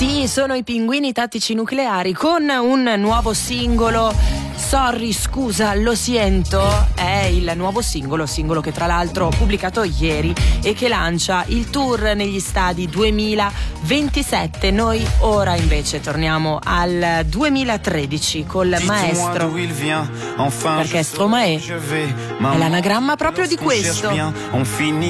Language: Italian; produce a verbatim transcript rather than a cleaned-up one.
Sì, sono i Pinguini Tattici Nucleari con un nuovo singolo. Sorry, scusa, lo siento, è il nuovo singolo, singolo che tra l'altro ho pubblicato ieri e che lancia il tour negli stadi duemilaventisette. Noi ora invece torniamo al duemilatredici col maestro, perché Stromae è l'anagramma proprio di questo.